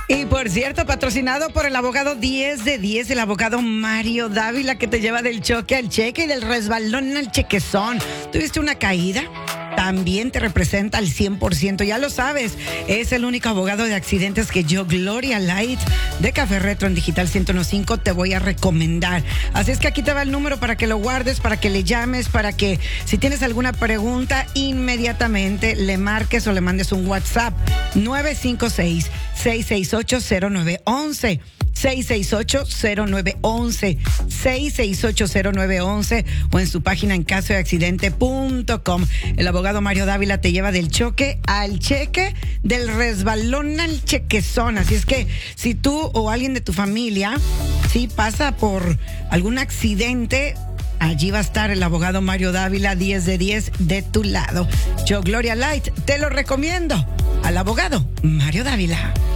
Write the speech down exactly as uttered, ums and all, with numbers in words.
Y por cierto, patrocinado por el abogado diez de diez, el abogado Mario Dávila, que te lleva del choque al cheque y del resbalón al chequezón. ¿Tuviste una caída? También te representa al cien por ciento, ya lo sabes. Es el único abogado de accidentes que yo, Gloria Light, de Café Retro en Digital ciento cinco, te voy a recomendar. Así es que aquí te va el número para que lo guardes, para que le llames, para que si tienes alguna pregunta, inmediatamente le marques o le mandes un WhatsApp. nueve cinco seis, seis seis ocho, cero nueve uno uno. seis seis ocho, cero nueve uno uno, seis seis ocho, cero nueve uno uno o en su página en caso de accidente punto com. El abogado Mario Dávila te lleva del choque al cheque, del resbalón al chequezón. Así es que si tú o alguien de tu familia sí pasa por algún accidente, allí va a estar el abogado Mario Dávila, diez de diez de tu lado. Yo, Gloria Light, te lo recomiendo al abogado Mario Dávila.